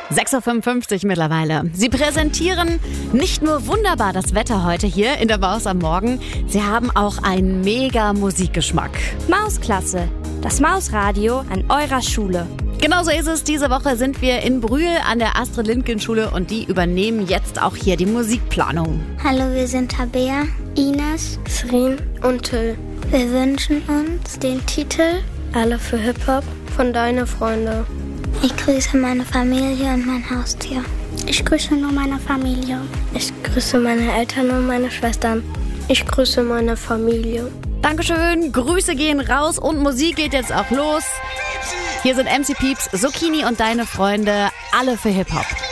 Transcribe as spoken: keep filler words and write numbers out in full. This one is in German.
sechs Uhr fünfundfünfzig mittlerweile. Sie präsentieren nicht nur wunderbar das Wetter heute hier in der Maus am Morgen, sie haben auch einen mega Musikgeschmack. Mausklasse, das Mausradio an eurer Schule. Genauso ist es. Diese Woche sind wir in Brühl an der Astrid-Lindgren-Schule und die übernehmen jetzt auch hier die Musikplanung. Hallo, wir sind Tabea, Ines, Srin und Till. Wir wünschen uns den Titel Alle für Hip-Hop von Deine Freunde. Ich grüße meine Familie und mein Haustier. Ich grüße nur meine Familie. Ich grüße meine Eltern und meine Schwestern. Ich grüße meine Familie. Dankeschön, Grüße gehen raus und Musik geht jetzt auch los. Hier sind M C Pieps, Zucchini und Deine Freunde, alle für Hip-Hop.